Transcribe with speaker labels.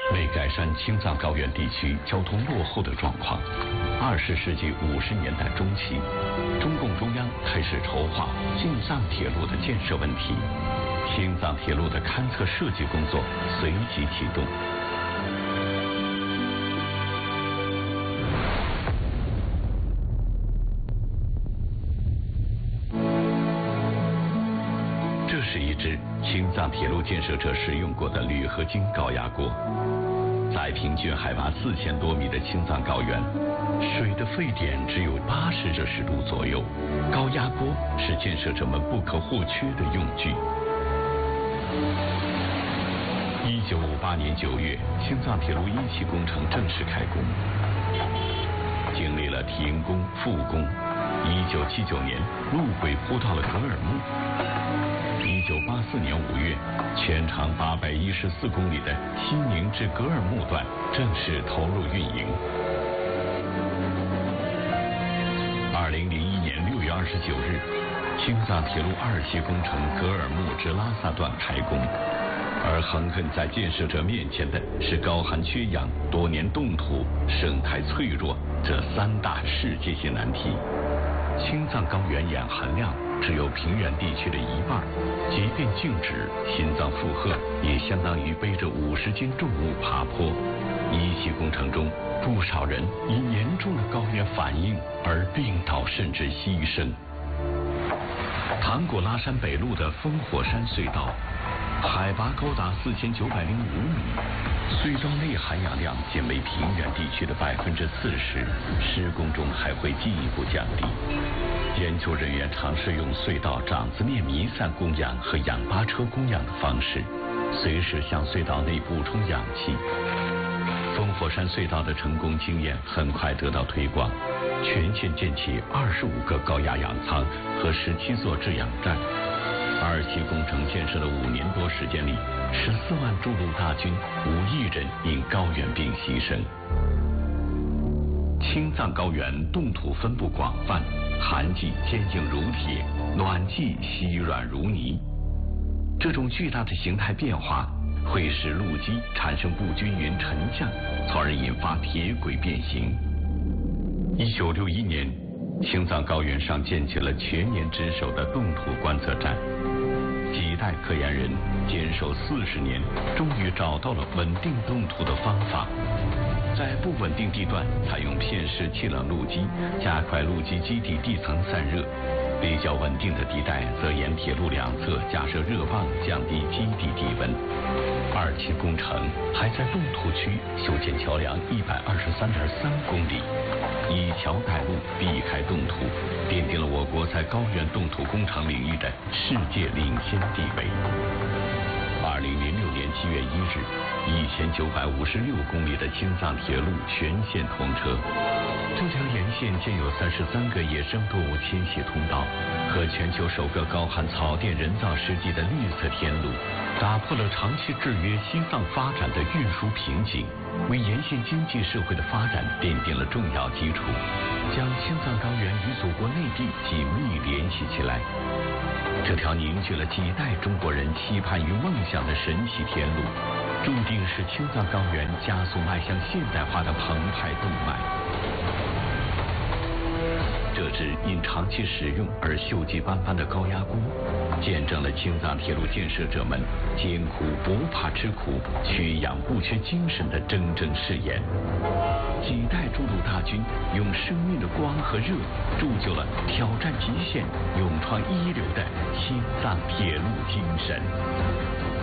Speaker 1: 为改善青藏高原地区交通落后的状况，20世纪50年代中期，中共中央开始筹划青藏铁路的建设问题，青藏铁路的勘测设计工作随即启动。这是一只青藏铁路建设者使用过的铝合金高压锅。在平均海拔4000多米的青藏高原，水的沸点只有80摄氏度左右，高压锅是建设者们不可或缺的用具。1958年9月，青藏铁路1期工程正式开工，经历了停工复工，1979年路轨铺到了格尔木。1984年5月，全长814公里的西宁至格尔木段正式投入运营。2001年6月29日，青藏铁路2期工程格尔木至拉萨段开工，而横亘在建设者面前的是高寒缺氧、多年冻土、生态脆弱这3大世界性难题。青藏高原氧含量只有平原地区的1半，即便静止，心脏负荷也相当于背着50斤重物爬坡。1期工程中，不少人因严重的高原反应而病倒甚至牺牲。唐古拉山北路的烽火山隧道，海拔高达4905米，隧道内含氧量仅为平原地区的40%，施工中还会进一步降低。研究人员尝试用隧道长子面弥散供氧和氧巴车供氧的方式，随时向隧道内补充氧气。烽火山隧道的成功经验很快得到推广，全线建起25个高压氧舱和17座制氧站。2期工程建设的5年多时间里，14万筑路大军5亿人因高原病牺牲。青藏高原冻土分布广泛，寒季坚硬如铁，暖季稀软如泥。这种巨大的形态变化会使路基产生不均匀沉降，从而引发铁轨变形。1961年，青藏高原上建起了全年值守的冻土观测站。几代科研人坚守40年，终于找到了稳定冻土的方法。在不稳定地段采用片式气冷路基，加快路基基底地层散热；比较稳定的地带则沿铁路两侧架设热泵，降低基地地温。2期工程还在冻土区修建桥梁123.3公里，以桥带路，避开冻土，奠定了我国在高原冻土工程领域的世界领先地位。2006年7月1日，1956公里的青藏铁路全线通车。这条沿线建有33个野生动物迁徙通道和全球首个高含草甸人造湿地的绿色天路，打破了长期制约西藏发展的运输瓶颈，为沿线经济社会的发展奠定了重要基础，将青藏高原与祖国内地紧密联系起来。这条凝聚了几代中国人期盼与梦想的神奇天路，注定是青藏高原加速迈向现代化的澎湃动脉。这支因长期使用而锈迹斑斑的高压锅，见证了青藏铁路建设者们艰苦不怕吃苦、缺氧不缺精神的铮铮誓言。几代筑路大军用生命的光和热，铸就了挑战极限、勇创一流的青藏铁路精神。